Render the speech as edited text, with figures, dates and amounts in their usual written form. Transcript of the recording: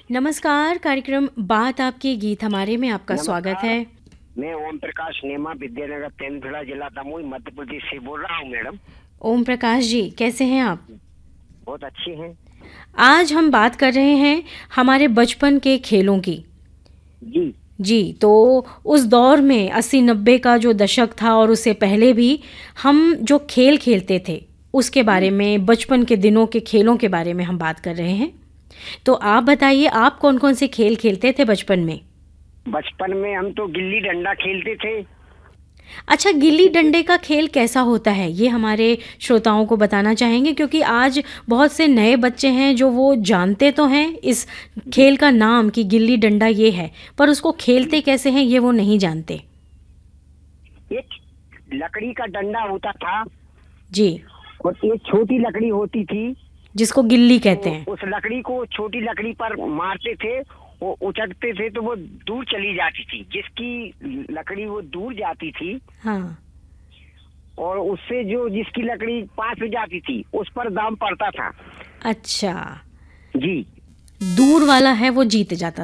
नमस्कार, कार्यक्रम बात आपके गीत हमारे में आपका स्वागत है। मैं ओम प्रकाश नेमा विद्यानगर तेंदुआ जिला दमोई मध्य प्रदेश से बोल रहा हूँ मैडम। ओम प्रकाश जी, कैसे हैं आप? बहुत अच्छी हैं। आज हम बात कर रहे हैं हमारे बचपन के खेलों की। जी जी, तो उस दौर में 80-90 का जो दशक था और उससे पहले भी हम जो खेल खेलते थे, उसके बारे जी। में, बचपन के दिनों के खेलों के बारे में हम बात कर रहे हैं। तो आप बताइए, आप कौन-कौन से खेल खेलते थे बचपन में? बचपन में हम तो गिल्ली डंडा खेलते थे। अच्छा, गिल्ली डंडे का खेल कैसा होता है? ये हमारे श्रोताओं को बताना चाहेंगे, क्योंकि आज बहुत से नए बच्चे हैं जो वो जानते तो हैं इस जी खेल का नाम कि गिल्ली डंडा ये है, पर उसको खेलते जी। कैसे हैं ये वो नहीं जानते। एक लकड़ी का डंडा होता था जी, और एक छोटी लकड़ी होती थी। जिसको गिल्ली कहते तो हैं। उस लकड़ी को छोटी लकड़ी पर मारते थे, वो उचटते थे तो वो दूर चली जाती थी। जिसकी लकड़ी वो दूर जाती थी हाँ, और उससे जो जिसकी लकड़ी पास हो जाती थी उस पर दाम पड़ता था। अच्छा, जी दूर वाला है वो जीत जाता